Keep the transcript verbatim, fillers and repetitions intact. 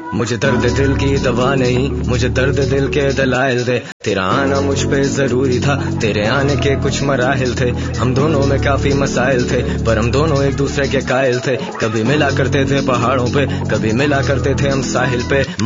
मुझे दर्द दिल की दवा नहीं, मुझे दर्द दिल के दलाइल दे। तेरा आना मुझ पे जरूरी था, तेरे आने के कुछ मराहिल थे। हम दोनों में काफी मसाइल थे, पर हम दोनों एक दूसरे के कायल थे। कभी मिला करते थे पहाड़ों पे, कभी मिला करते थे हम साहिल पे।